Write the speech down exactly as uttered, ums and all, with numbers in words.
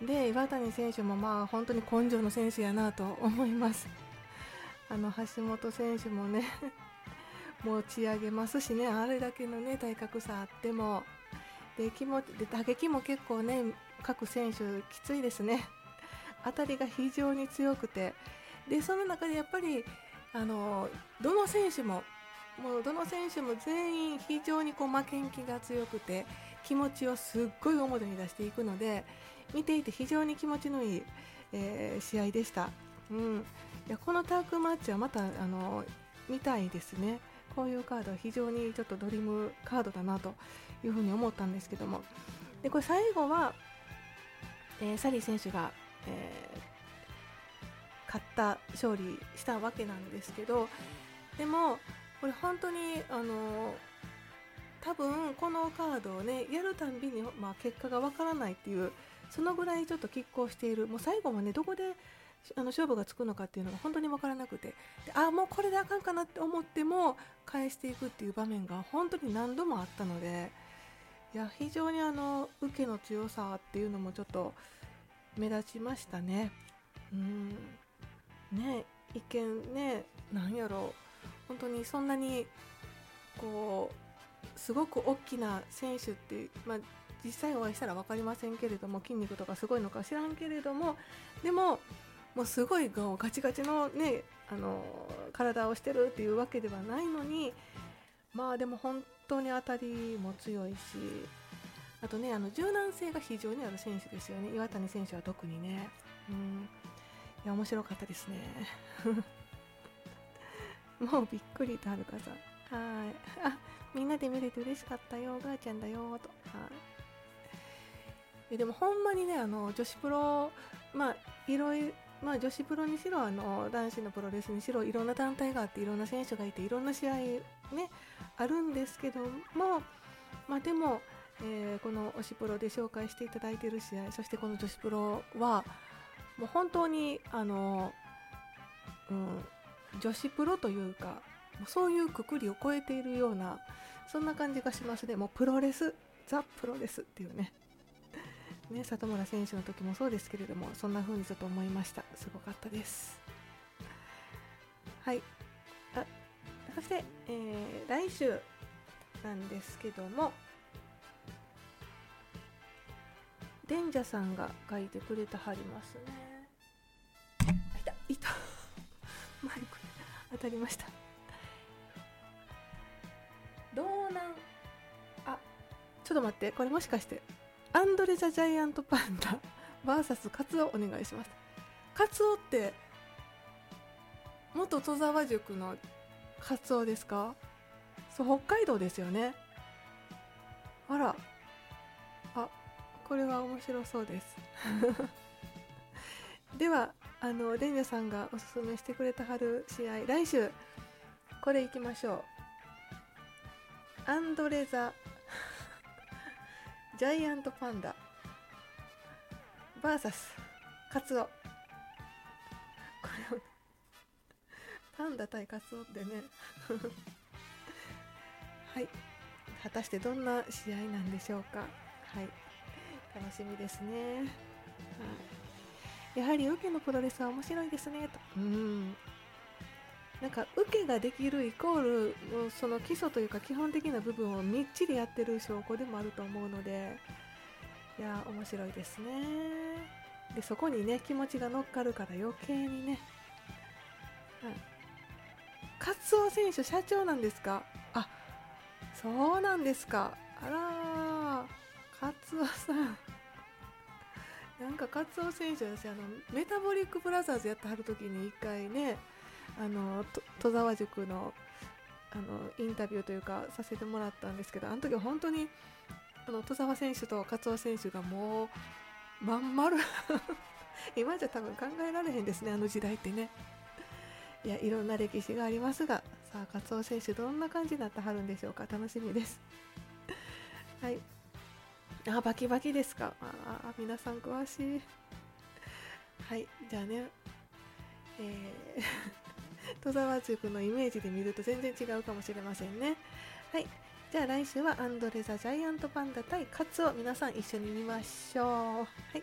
で岩谷選手もまあ本当に根性の選手やなと思います。あの橋本選手もね持ち上げますしね、あれだけのね体格差あっても、で気持ちで打撃も結構ね各選手きついですね。当たりが非常に強くて、でその中でやっぱりあのどの選手ももうどの選手も全員非常にこう負けん気が強くて、気持ちをすっごい表に出していくので、見ていて非常に気持ちのいい、えー試合でした。うん、いやこのタッグマッチはまたあの見たいですね。こういうカードは非常にちょっとドリームカードだなというふうに思ったんですけども、でこれ最後は、えーサリー選手が、えー勝った勝利したわけなんですけど、でもこれ本当にあの多分このカードをねやるたんびに、まあ、結果がわからないっていう、そのぐらいちょっと拮抗している、もう最後もねどこであの勝負がつくのかっていうのが本当にわからなくて、であもうこれであかんかなって思っても返していくっていう場面が本当に何度もあったので、いや非常にあの受けの強さっていうのもちょっと目立ちましたね。うんね、一見ね、なんやろう、本当にそんなにこうすごく大きな選手って、まあ、実際お会いしたら分かりませんけれども、筋肉とかすごいのか知らんけれども、でももうすごいガチガチのね、あの体をしてるっていうわけではないのに、まあでも本当に当たりも強いし、あとね、あの柔軟性が非常にある選手ですよね、岩谷選手は特にね。うん、いや面白かったですね。もうびっくりとはるかさん、はい、あみんなで見れて嬉しかったよ、おばあちゃんだよと、はい、でもほんまにね、あの女子プロ、まあいろいろ、まあ、女子プロにしろあの男子のプロレスにしろ、いろんな団体があっていろんな選手がいていろんな試合ねあるんですけども、まあでも、えーこの推しプロで紹介していただいている試合、そしてこの女子プロはもう本当にあの、うん、女子プロというか、もうそういうくくりを超えているような、そんな感じがしますね。もうプロレス、ザ・プロレスっていうねね、里村選手の時もそうですけれども、そんな風にちょっと思いました。すごかったです。はい、あそして、えー来週なんですけども、デンジャさんが書いてくれてはりますね。あいたいたマイク当たりました。道南、あちょっと待って、これもしかしてアンドレ・ザ・ジャイアント・パンダ ブイエス カツオお願いします。カツオって元戸沢塾のカツオですか？そう、北海道ですよね。あら、あこれは面白そうですではあのレンジャさんがおすすめしてくれたはる試合、来週これいきましょう。アンドレザジャイアントパンダ ブイエス カツオ、これをパンダ対カツオってねはい、果たしてどんな試合なんでしょうか。はい、楽しみですね。はい、やはり受けのプロレスは面白いですねと。うん、なんか受けができるイコールもうその基礎というか基本的な部分をみっちりやってる証拠でもあると思うので、いや面白いですね。でそこにね気持ちが乗っかるから余計にね、はい、カツオ選手社長なんですか？あ、そうなんですか。あらー、カツオさんなんかカツオ選手は私あのメタボリックブラザーズやってはる時に一回ね、あのと戸沢塾のあのインタビューというかさせてもらったんですけど、あの時は本当にあの戸沢選手とカツオ選手がもうまん丸今じゃ多分考えられへんですね、あの時代ってね。いやいろんな歴史がありますが、さあカツオ選手どんな感じになってはるんでしょうか、楽しみですはい、あバキバキですか。あ皆さん詳しい。はいじゃあね、えー、戸沢塾のイメージで見ると全然違うかもしれませんね。はい、じゃあ来週はアンドレ・ザ・ジャイアントパンダ対カツオ、皆さん一緒に見ましょう。はい、